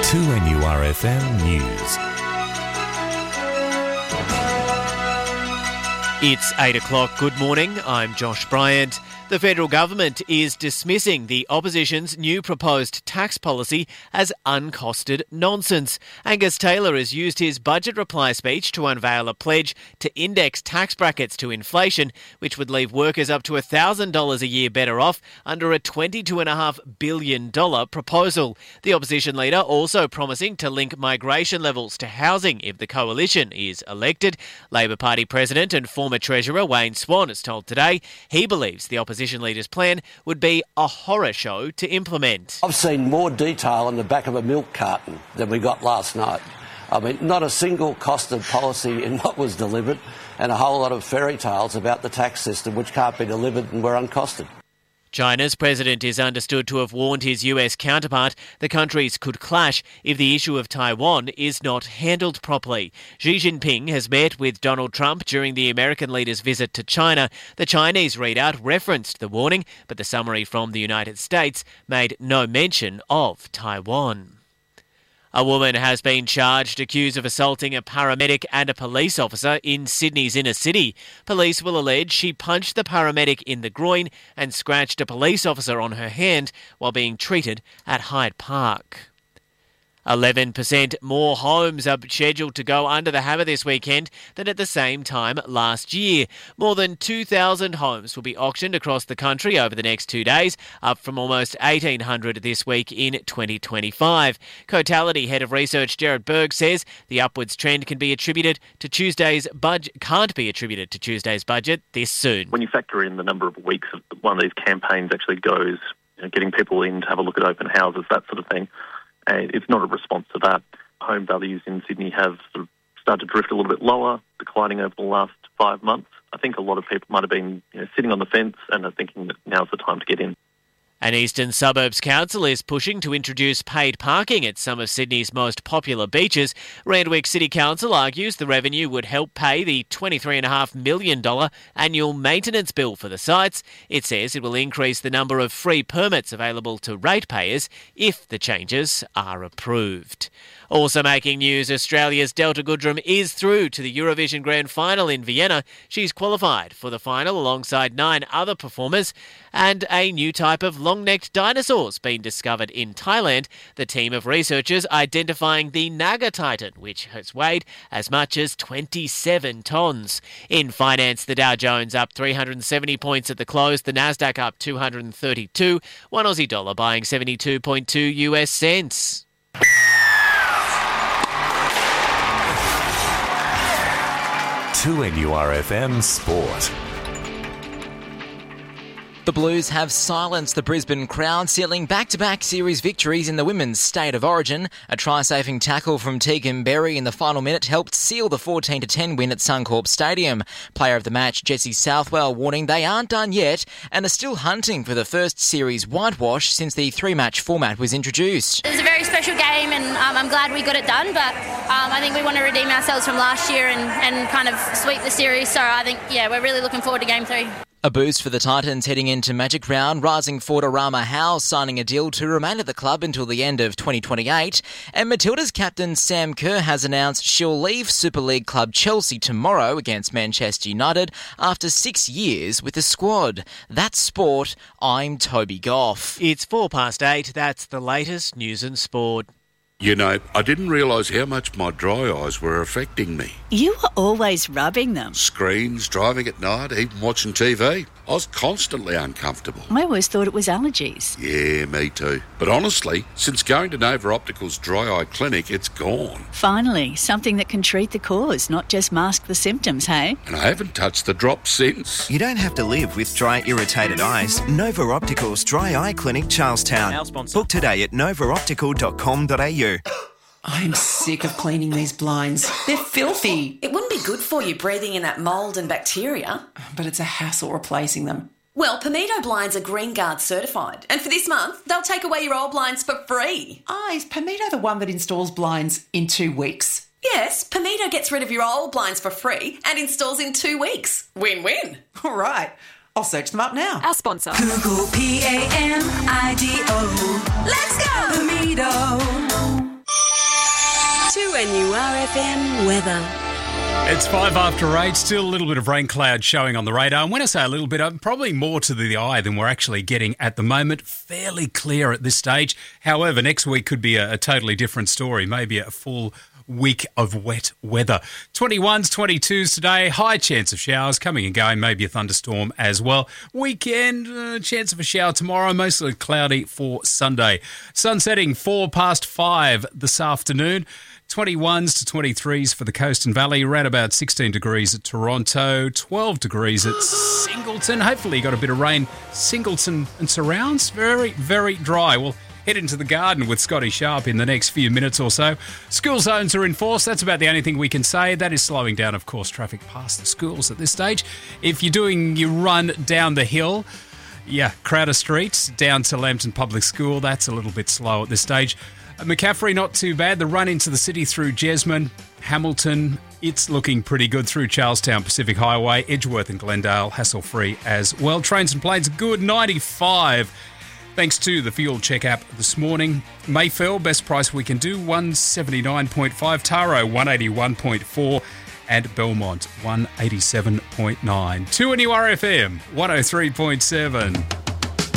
2NURFM News. It's 8 o'clock. Good morning. I'm Josh Bryant. The federal government is dismissing the opposition's new proposed tax policy as uncosted nonsense. Angus Taylor has used his budget reply speech to unveil a pledge to index tax brackets to inflation, which would leave workers up to $1,000 a year better off under a $22.5 billion proposal. The opposition leader also promising to link migration levels to housing if the coalition is elected. Labor Party President and former Treasurer Wayne Swan has told Today he believes the opposition leader's plan would be a horror show to implement. I've seen more detail on the back of a milk carton than we got last night. I mean, not a single costed policy in what was delivered, and a whole lot of fairy tales about the tax system which can't be delivered and were uncosted. China's president is understood to have warned his US counterpart the countries could clash if the issue of Taiwan is not handled properly. Xi Jinping has met with Donald Trump during the American leader's visit to China. The Chinese readout referenced the warning, but the summary from the United States made no mention of Taiwan. A woman has been charged accused of assaulting a paramedic and a police officer in Sydney's inner city. Police will allege she punched the paramedic in the groin and scratched a police officer on her hand while being treated at Hyde Park. 11% more homes are scheduled to go under the hammer this weekend than at the same time last year. More than 2,000 homes will be auctioned across the country over the next 2 days, up from almost 1,800 this week in 2025. Cotality Head of Research Gerard Berg says the upwards trend can't be attributed to Tuesday's budget this soon. When you factor in the number of weeks of one of these campaigns actually goes, getting people in to have a look at open houses, that sort of thing, it's not a response to that. Home values in Sydney have sort of started to drift a little bit lower, declining over the last 5 months. I think a lot of people might have been sitting on the fence and are thinking that now's the time to get in. An Eastern Suburbs Council is pushing to introduce paid parking at some of Sydney's most popular beaches. Randwick City Council argues the revenue would help pay the $23.5 million annual maintenance bill for the sites. It says it will increase the number of free permits available to ratepayers if the changes are approved. Also making news, Australia's Delta Goodrem is through to the Eurovision Grand Final in Vienna. She's qualified for the final alongside 9 other performers, and a new type of long-necked dinosaur's been discovered in Thailand. The team of researchers identifying the Naga Titan, which has weighed as much as 27 tonnes. In finance, the Dow Jones up 370 points at the close, the Nasdaq up 232, one Aussie dollar buying 72.2 US cents. 2NURFM Sport. The Blues have silenced the Brisbane Crown, sealing back-to-back series victories in the Women's State of Origin. A try-saving tackle from Tegan Berry in the final minute helped seal the 14-10 win at Suncorp Stadium. Player of the match, Jessie Southwell, warning they aren't done yet and are still hunting for the first series whitewash since the 3-match format was introduced. It was a very special game and I'm glad we got it done, but I think we want to redeem ourselves from last year and kind of sweep the series. So I think, we're really looking forward to Game 3. A boost for the Titans heading into Magic Round, rising forward Arama Howe signing a deal to remain at the club until the end of 2028. And Matilda's captain Sam Kerr has announced she'll leave Super League club Chelsea tomorrow against Manchester United after 6 years with the squad. That's sport. I'm Toby Goff. It's 8:04. That's the latest news and sport. You know, I didn't realise how much my dry eyes were affecting me. You were always rubbing them. Screens, driving at night, even watching TV. I was constantly uncomfortable. I always thought it was allergies. Yeah, me too. But honestly, since going to Nova Optical's dry eye clinic, it's gone. Finally, something that can treat the cause, not just mask the symptoms, hey? And I haven't touched the drops since. You don't have to live with dry, irritated eyes. Nova Optical's Dry Eye Clinic, Charlestown. Our sponsor. Book today at novaoptical.com.au. I'm sick of cleaning these blinds. They're filthy. It wouldn't be good for you breathing in that mould and bacteria. But it's a hassle replacing them. Well, Pomito blinds are Green Guard certified. And for this month, they'll take away your old blinds for free. Is Pomito the one that installs blinds in 2 weeks? Yes, Pomito gets rid of your old blinds for free and installs in 2 weeks. Win-win. All right. I'll search them up now. Our sponsor. Google PAMIDO. Let's go! Pomito. 2NURFM weather. It's 8:05, still a little bit of rain cloud showing on the radar. And when I say a little bit, probably more to the eye than we're actually getting at the moment. Fairly clear at this stage. However, next week could be a totally different story, maybe a full week of wet weather. 21s, 22s today, high chance of showers coming and going, maybe a thunderstorm as well. Weekend, chance of a shower tomorrow, mostly cloudy for Sunday. Sun setting 5:04 this afternoon. 21s to 23s for the Coast and Valley, around about 16 degrees at Toronto, 12 degrees at Singleton. Hopefully you got a bit of rain. Singleton and surrounds, very, very dry. We'll head into the garden with Scotty Sharp in the next few minutes or so. School zones are in force. That's about the only thing we can say. That is slowing down, of course, traffic past the schools at this stage. If you're doing your run down the hill, Crowder Street down to Lambton Public School, that's a little bit slow at this stage. McCaffrey, not too bad. The run into the city through Jesmond, Hamilton, it's looking pretty good through Charlestown Pacific Highway, Edgeworth and Glendale, hassle-free as well. Trains and planes, good, 95. Thanks to the Fuel Check app this morning. Mayfield, best price we can do, 179.5. Taro, 181.4. And Belmont, 187.9. 2NURFM, 103.7.